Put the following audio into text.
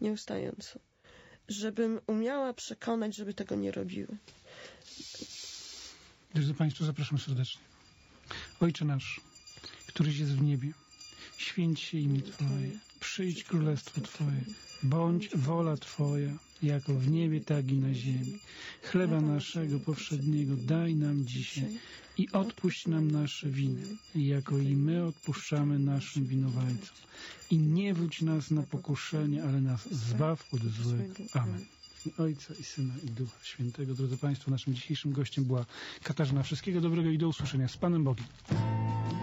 nieustająco. Żebym umiała przekonać, żeby tego nie robiły. Drodzy Państwo, zapraszam serdecznie. Ojcze nasz, któryś jest w niebie, święć się imię Twoje, przyjdź królestwo Twoje, bądź wola Twoja, jako w niebie, tak i na ziemi. Chleba naszego powszedniego daj nam dzisiaj i odpuść nam nasze winy, jako i my odpuszczamy naszym winowajcom. I nie wódź nas na pokuszenie, ale nas zbaw od złego. Amen. Ojca i Syna i Ducha Świętego. Drodzy Państwo, naszym dzisiejszym gościem była Katarzyna. Wszystkiego dobrego i do usłyszenia. Z Panem Bogiem.